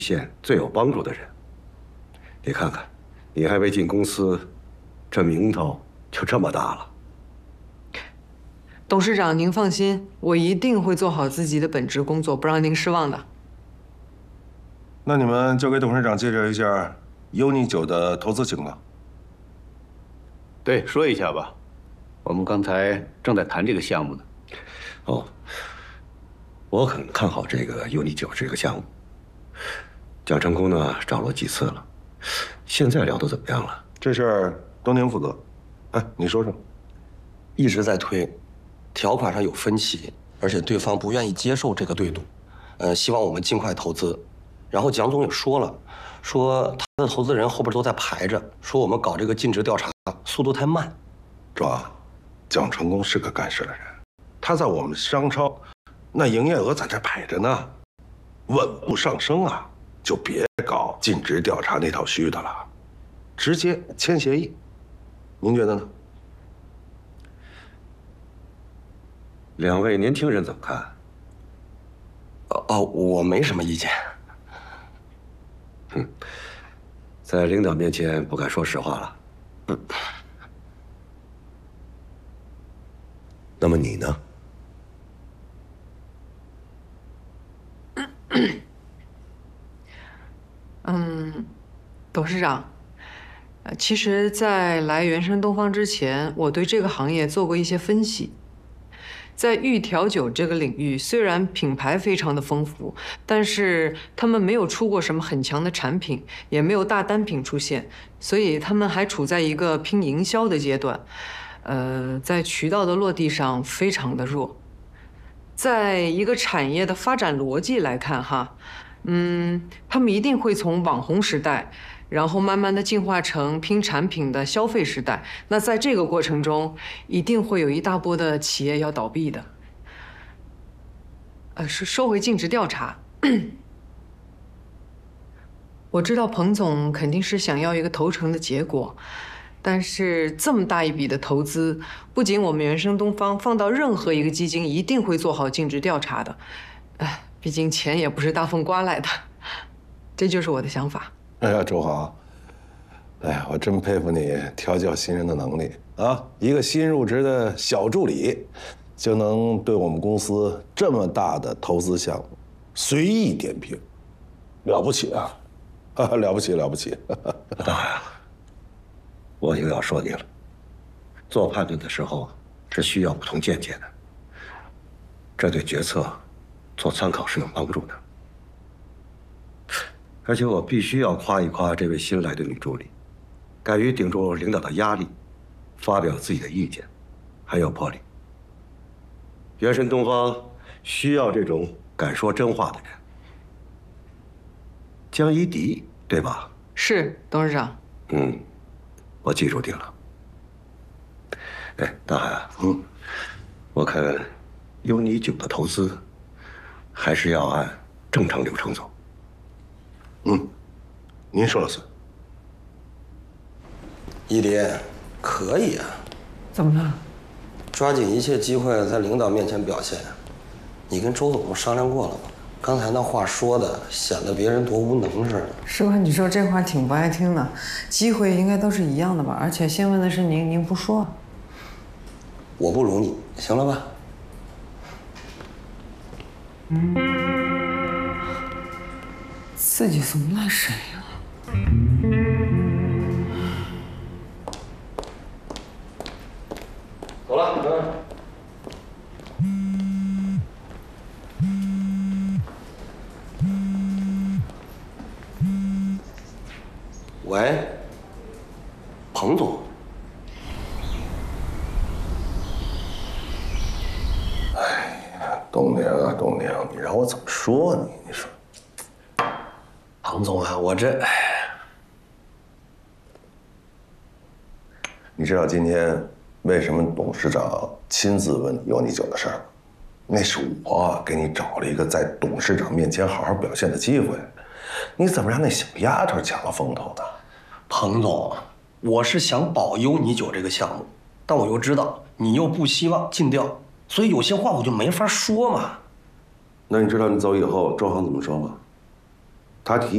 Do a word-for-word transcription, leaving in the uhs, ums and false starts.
县最有帮助的人。你看看，你还没进公司，这名头就这么大了。 董事长，您放心，我一定会做好自己的本职工作，不让您失望的。 那你们就给董事长介绍一下优尼酒的投资情况。 对，说一下吧。我们刚才正在谈这个项目呢。 哦，我很看好这个优尼酒这个项目。蒋成功呢找了几次了，现在聊得怎么样了？ 这事儿都您负责。哎，你说说。 一直在推，条款上有分歧，而且对方不愿意接受这个对赌，呃，希望我们尽快投资。然后蒋总也说了，说他的投资人后边都在排着，说我们搞这个尽职调查速度太慢。 壮，蒋成功是个干事的人，他在我们商超，那营业额在这摆着呢，稳步上升啊，就别搞尽职调查那套虚的了，直接签协议。您觉得呢？ 两位年轻人怎么看？ 哦哦，我没什么意见。 嗯，在领导面前不敢说实话了。嗯。那么你呢？ 嗯，董事长，呃，其实，在来原生东方之前，我对这个行业做过一些分析。在预调酒这个领域，虽然品牌非常的丰富，但是他们没有出过什么很强的产品，也没有大单品出现，所以他们还处在一个拼营销的阶段。呃，在渠道的落地上非常的弱。在一个产业的发展逻辑来看，哈，嗯，他们一定会从网红时代，然后慢慢的进化成拼产品的消费时代。那在这个过程中，一定会有一大波的企业要倒闭的。呃，是收回尽职调查。我知道彭总肯定是想要一个投诚的结果。但是这么大一笔的投资，不仅我们原生东方放到任何一个基金一定会做好尽职调查的，哎，毕竟钱也不是大风刮来的，这就是我的想法。 哎呀，周航，哎呀，我真佩服你调教新人的能力啊！一个新入职的小助理，就能对我们公司这么大的投资项目随意点评，了不起啊！啊，了不起，了不起！ 当然。我又要说你了，做判断的时候是需要不同见解的，这对决策做参考是有帮助的。而且我必须要夸一夸这位新来的女助理，敢于顶住领导的压力，发表自己的意见，很有魄力。原神东方需要这种敢说真话的人。江一迪，对吧？ 是，董事长。 嗯。我记住你了。哎，大海，嗯，我看优尼酒的投资还是要按正常流程走。 嗯，您说了算。 一迪，可以啊。 怎么了？ 抓紧一切机会在领导面前表现。你跟周总商量过了吗？刚才那话说的，显得别人多无能似的。 师傅，你说这话挺不爱听的。机会应该都是一样的吧？而且先问的是您，您不说。 我不如你，行了吧？ 自己怎么赖谁啊？ 走了。喂，彭总。 哎呀，东宁啊，东宁，你让我怎么说你？你说， 彭总啊，我这…… 你知道今天为什么董事长亲自问优尼酒的事儿吗？那是我给你找了一个在董事长面前好好表现的机会，你怎么让那小丫头抢了风头呢？ 彭总，我是想保优尼酒这个项目，但我又知道你又不希望尽调，所以有些话我就没法说嘛。 那你知道你走以后周航怎么说吗？他提